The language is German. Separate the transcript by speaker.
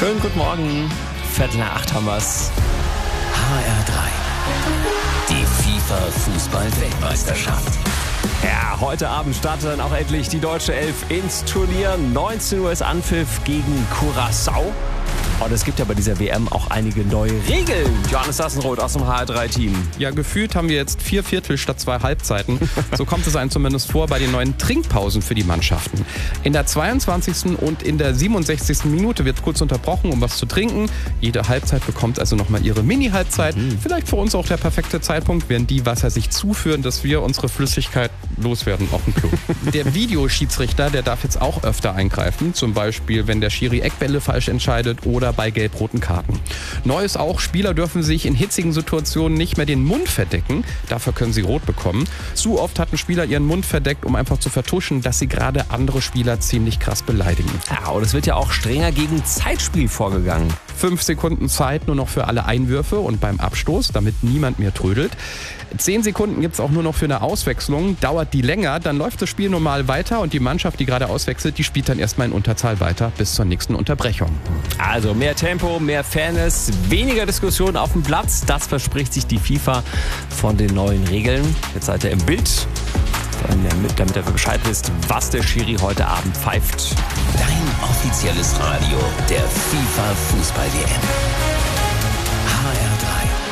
Speaker 1: Schönen guten Morgen. 7:45 haben wir's.
Speaker 2: HR3. Die FIFA-Fußball-Weltmeisterschaft.
Speaker 1: Ja, heute Abend startet dann auch endlich die deutsche Elf ins Turnier. 19 Uhr ist Anpfiff gegen Curaçao. Und es gibt ja bei dieser WM auch einige neue Regeln. Johannes Sassenroth aus dem HR3-Team.
Speaker 3: Ja, gefühlt haben wir jetzt 4 Viertel statt 2 Halbzeiten. So kommt es einem zumindest vor bei den neuen Trinkpausen für die Mannschaften. In der 22. und in der 67. Minute wird kurz unterbrochen, um was zu trinken. Jede Halbzeit bekommt also nochmal ihre Mini-Halbzeit. Vielleicht für uns auch der perfekte Zeitpunkt, wenn die Wasser sich zuführen, dass wir unsere Flüssigkeit loswerden auf dem Klo. Der Videoschiedsrichter, der darf jetzt auch öfter eingreifen. Zum Beispiel, wenn der Schiri Eckbälle falsch entscheidet oder bei gelb-roten Karten. Neu ist auch, Spieler dürfen sich in hitzigen Situationen nicht mehr den Mund verdecken. Dafür können sie rot bekommen. Zu oft hatten Spieler ihren Mund verdeckt, um einfach zu vertuschen, dass sie gerade andere Spieler ziemlich krass beleidigen.
Speaker 1: Ja, und es wird ja auch strenger gegen Zeitspiel vorgegangen.
Speaker 3: 5 Sekunden Zeit nur noch für alle Einwürfe und beim Abstoß, damit niemand mehr trödelt. 10 Sekunden gibt es auch nur noch für eine Auswechslung. Dauert die länger, dann läuft das Spiel normal weiter und die Mannschaft, die gerade auswechselt, die spielt dann erstmal in Unterzahl weiter bis zur nächsten Unterbrechung.
Speaker 1: Also mehr Tempo, mehr Fairness, weniger Diskussion auf dem Platz. Das verspricht sich die FIFA von den neuen Regeln. Jetzt seid ihr im Bild, damit ihr Bescheid wisst, was der Schiri heute Abend pfeift.
Speaker 2: Dein offizielles Radio der FIFA-Fußball-WM.